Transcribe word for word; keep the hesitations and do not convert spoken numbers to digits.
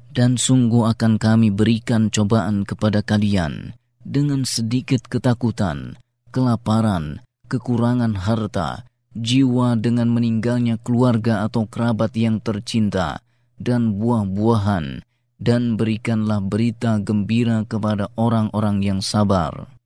Dan sungguh akan kami berikan cobaan kepada kalian dengan sedikit ketakutan, kelaparan, kekurangan harta, jiwa dengan meninggalnya keluarga atau kerabat yang tercinta, dan buah-buahan, dan berikanlah berita gembira kepada orang-orang yang sabar.